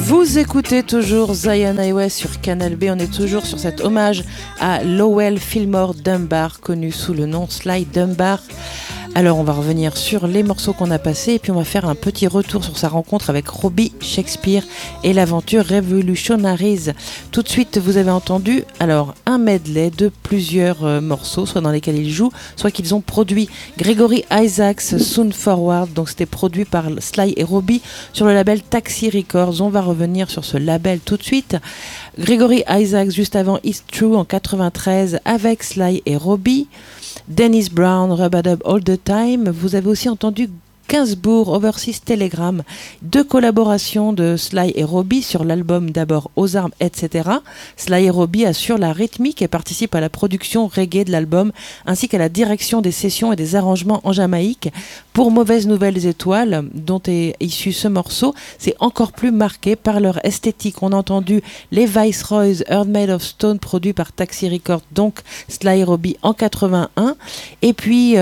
Vous écoutez toujours Zion Highway sur Canal B. On est toujours sur cet hommage à Lowell Fillmore Dunbar, connu sous le nom Sly Dunbar. Alors on va revenir sur les morceaux qu'on a passés et puis on va faire un petit retour sur sa rencontre avec Robbie Shakespeare et l'aventure Revolutionaries. Tout de suite vous avez entendu un medley de plusieurs morceaux, soit dans lesquels ils jouent, soit qu'ils ont produit. Gregory Isaacs, Soon Forward, donc c'était produit par Sly et Robbie sur le label Taxi Records. On va revenir sur ce label tout de suite. Gregory Isaacs juste avant It's True en 93 avec Sly et Robbie. Dennis Brown, Rub-a-Dub All the Time. Vous avez aussi entendu Gainsbourg, Overseas Telegram, deux collaborations de Sly et Robbie sur l'album d'abord Aux armes, etc. Sly et Robbie assurent la rythmique et participent à la production reggae de l'album, ainsi qu'à la direction des sessions et des arrangements en Jamaïque. Pour Mauvaises Nouvelles Étoiles, dont est issu ce morceau, c'est encore plus marqué par leur esthétique. On a entendu les Viceroys, Earth Made of Stone, produit par Taxi Records, donc Sly et Robbie en 81. Et puis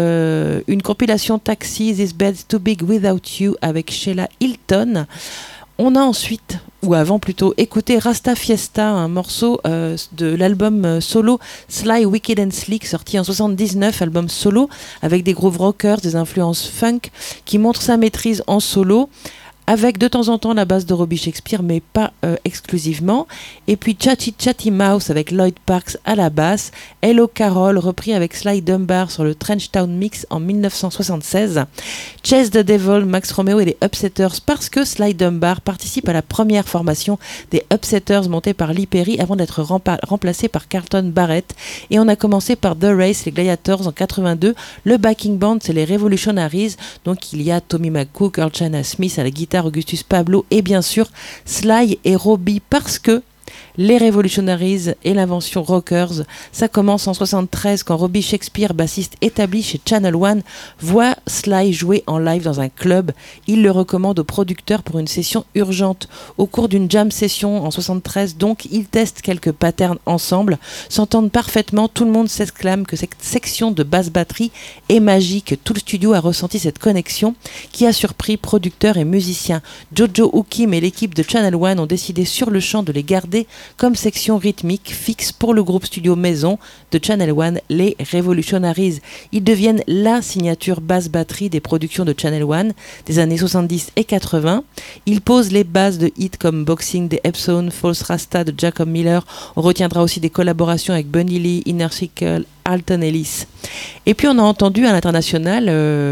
une compilation Taxi, This Bed's Too Big Without You avec Sheila Hilton. On a ensuite, ou avant plutôt, écouté Rasta Fiesta, un morceau de l'album solo Sly Wicked and Slick, sorti en 79, album solo, avec des grooves rockers, des influences funk, qui montrent sa maîtrise en solo, avec de temps en temps la basse de Robbie Shakespeare, mais pas exclusivement. Et puis Chatty Chatty Mouse avec Lloyd Parks à la basse, Hello Carol repris avec Sly Dunbar sur le Trench Town Mix en 1976, Chase the Devil, Max Romeo et les Upsetters, parce que Sly Dunbar participe à la première formation des Upsetters montée par Lee Perry avant d'être remplacé par Carlton Barrett. Et on a commencé par The Race, les Gladiators en 82. Le backing band, c'est les Revolutionaries, donc il y a Tommy McCook, Earl Chana Smith à la guitare, Augustus Pablo et bien sûr Sly et Robbie, parce que les Revolutionaries et l'invention Rockers, ça commence en 73 quand Robbie Shakespeare, bassiste établi chez Channel One, voit Sly jouer en live dans un club. Il le recommande au producteur pour une session urgente. Au cours d'une jam session en 73, donc, ils testent quelques patterns ensemble, s'entendent parfaitement, tout le monde s'exclame que cette section de basse-batterie est magique. Tout le studio a ressenti cette connexion qui a surpris producteurs et musiciens. Jojo Hukim et l'équipe de Channel One ont décidé sur le champ de les garder comme section rythmique fixe pour le groupe studio maison de Channel One, les Revolutionaries. Ils deviennent la signature basse-batterie des productions de Channel One des années 70 et 80. Ils posent les bases de hits comme Boxing des Epson, False Rasta de Jacob Miller. On retiendra aussi des collaborations avec Bunny Lee, Inner Circle, Alton Ellis. Et puis on a entendu à l'international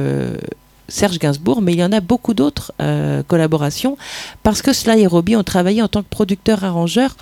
Serge Gainsbourg, mais il y en a beaucoup d'autres collaborations, parce que Sly et Robbie ont travaillé en tant que producteurs-arrangeurs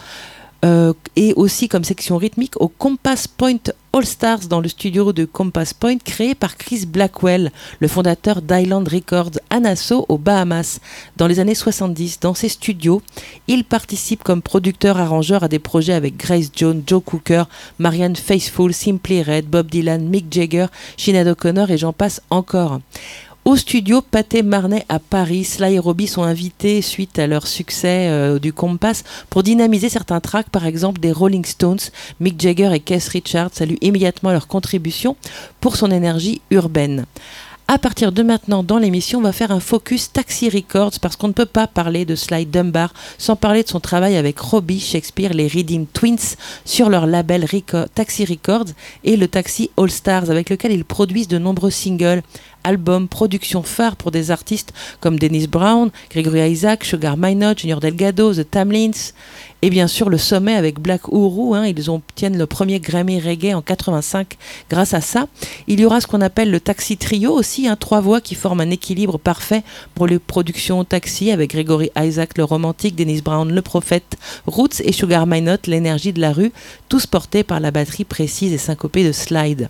et aussi comme section rythmique au Compass Point All Stars, dans le studio de Compass Point créé par Chris Blackwell, le fondateur d'Island Records à Nassau aux Bahamas dans les années 70. Dans ces studios, il participe comme producteur-arrangeur à des projets avec Grace Jones, Joe Cooker, Marianne Faithfull, Simply Red, Bob Dylan, Mick Jagger, Sinéad O'Connor et j'en passe encore. Au studio Pathé Marnay à Paris, Sly et Robbie sont invités suite à leur succès du Compass pour dynamiser certains tracks, par exemple des Rolling Stones. Mick Jagger et Keith Richards saluent immédiatement leur contribution pour son énergie urbaine. À partir de maintenant, dans l'émission, on va faire un focus Taxi Records, parce qu'on ne peut pas parler de Sly Dunbar sans parler de son travail avec Robbie Shakespeare, les Redeem Twins, sur leur label Taxi Records et le Taxi All Stars, avec lequel ils produisent de nombreux singles, albums, productions phares pour des artistes comme Dennis Brown, Gregory Isaacs, Sugar Minott, Junior Delgado, The Tamlins, et bien sûr le sommet avec Black Uhuru. Ils obtiennent le premier Grammy Reggae en 85 grâce à ça. Il y aura ce qu'on appelle le Taxi Trio aussi, 3 voix qui forment un équilibre parfait pour les productions Taxi, avec Gregory Isaacs le romantique, Dennis Brown le prophète, Roots et Sugar Minott l'énergie de la rue, tous portés par la batterie précise et syncopée de Slide,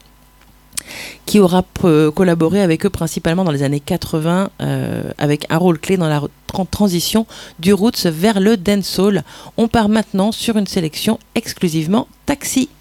qui aura collaboré avec eux principalement dans les années 80 avec un rôle clé dans la transition du roots vers le dancehall. On part maintenant sur une sélection exclusivement Taxi.